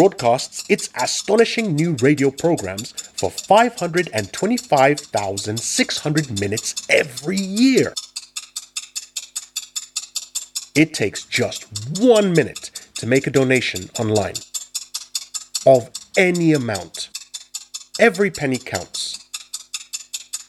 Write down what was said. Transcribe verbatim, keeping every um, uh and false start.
broadcasts its astonishing new radio programs for five hundred twenty-five thousand six hundred minutes every year. It takes just one minute to make a donation online of any amount. Every penny counts.